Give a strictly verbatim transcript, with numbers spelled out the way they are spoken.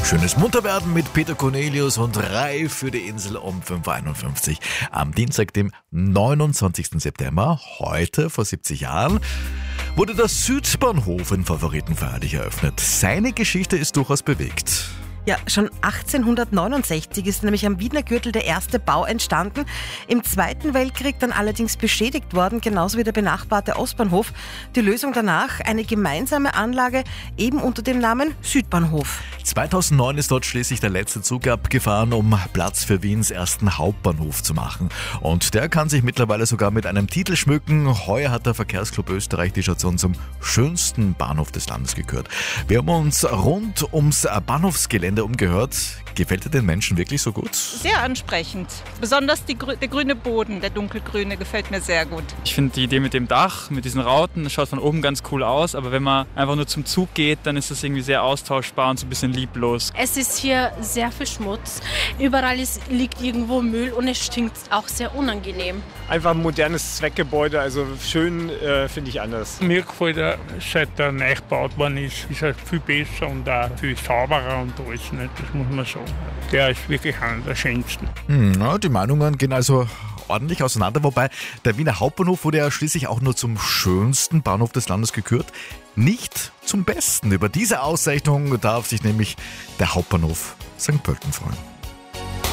Schönes Munterwerden mit Peter Cornelius und Reif für die Insel um fünf Uhr einundfünfzig. Am Dienstag, dem neunundzwanzigsten September, heute vor siebzig Jahren, wurde der Südbahnhof in Favoriten feierlich eröffnet. Seine Geschichte ist durchaus bewegt. Ja, schon achtzehnhundertneunundsechzig ist nämlich am Wiener Gürtel der erste Bau entstanden. Im Zweiten Weltkrieg dann allerdings beschädigt worden, genauso wie der benachbarte Ostbahnhof. Die Lösung danach, eine gemeinsame Anlage, eben unter dem Namen Südbahnhof. zweitausendneun ist dort schließlich der letzte Zug abgefahren, um Platz für Wiens ersten Hauptbahnhof zu machen. Und der kann sich mittlerweile sogar mit einem Titel schmücken. Heuer hat der Verkehrsclub Österreich die Station zum schönsten Bahnhof des Landes gekürt. Wir haben uns rund ums Bahnhofsgelände umgehört. Gefällt dir den Menschen wirklich so gut? Sehr ansprechend. Besonders die, der grüne Boden, der dunkelgrüne, gefällt mir sehr gut. Ich finde die Idee mit dem Dach, mit diesen Rauten, das schaut von oben ganz cool aus. Aber wenn man einfach nur zum Zug geht, dann ist das irgendwie sehr austauschbar und so ein bisschen lieblos. Es ist hier sehr viel Schmutz. Überall ist, liegt irgendwo Müll und es stinkt auch sehr unangenehm. Einfach ein modernes Zweckgebäude, also schön äh, finde ich anders. Mir gefällt er, seit er neu gebaut worden ist, ist er viel besser und auch viel sauberer und alles. Nicht? Das muss man sagen. Der ist wirklich einer der schönsten. Hm, ja, die Meinungen gehen also ordentlich auseinander, wobei der Wiener Hauptbahnhof wurde ja schließlich auch nur zum schönsten Bahnhof des Landes gekürt, nicht zum besten. Über diese Auszeichnung darf sich nämlich der Hauptbahnhof Sankt Pölten freuen.